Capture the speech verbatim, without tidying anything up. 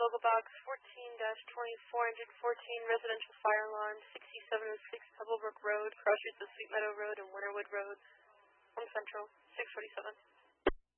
Logo Box fourteen dash twenty-four fourteen, Residential Fire Alarm, sixty-seven oh six Pebblebrook Road, cross streets of Sweet Meadow Road and Winterwood Road, Home Central, six forty-seven.